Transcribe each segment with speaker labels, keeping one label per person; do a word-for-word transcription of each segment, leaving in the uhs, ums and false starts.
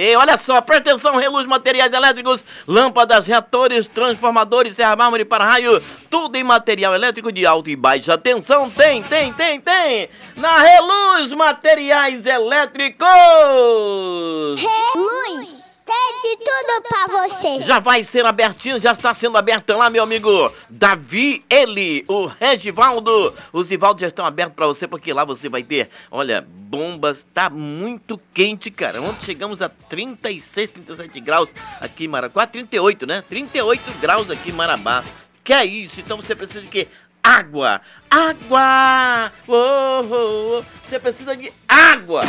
Speaker 1: E olha só, presta atenção, Reluz Materiais Elétricos, lâmpadas, reatores, transformadores, serra mármore para raio, tudo em material elétrico de alta e baixa tensão. Tem, tem, tem, tem! Na Reluz Materiais Elétricos!
Speaker 2: Reluz! Tem de tudo pra você.
Speaker 1: Já vai ser abertinho, já está sendo aberto lá, meu amigo Davi, ele, o Regivaldo. Os Zivaldo já estão abertos para você, porque lá você vai ter, olha, bombas. Tá muito quente, cara. Ontem chegamos a trinta e seis, trinta e sete graus aqui em Marabá. Quase trinta e oito, né? trinta e oito graus aqui em Marabá. Que é isso? Então você precisa de quê? Água! Água! Oh, oh, oh. Você precisa de água!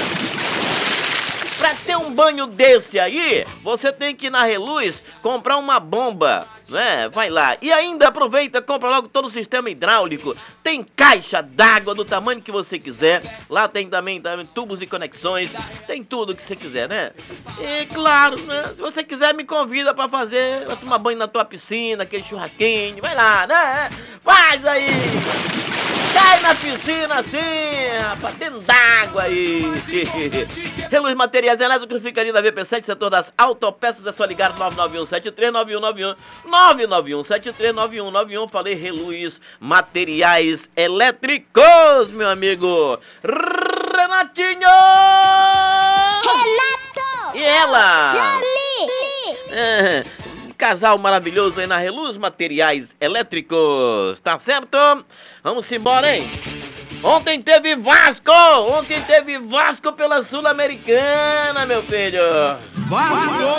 Speaker 1: Pra ter um banho desse aí, você tem que ir na Reluz comprar uma bomba, né? Vai lá. E ainda aproveita, compra logo todo o sistema hidráulico. Tem caixa d'água do tamanho que você quiser. Lá tem também, também tubos e conexões. Tem tudo que você quiser, né? E claro, né? Se você quiser, me convida pra fazer, pra tomar banho na tua piscina, aquele churraquinho. Vai lá, né? Faz aí! Cai na piscina assim, rapaz, dentro d'água aí. Reluz Materiais Elétricos fica ali na V P sete, setor das autopeças. É só ligar nove nove um sete três nove um nove um, nove nove um sete três nove um nove um. Falei Reluz Materiais Elétricos, meu amigo Renatinho!
Speaker 2: Renato!
Speaker 1: E ela?
Speaker 2: Johnny!
Speaker 1: É, casal maravilhoso aí na Reluz Materiais Elétricos, tá certo? Vamos embora, hein? Ontem teve Vasco! Ontem teve Vasco pela Sul-Americana, meu filho!
Speaker 3: Vasco!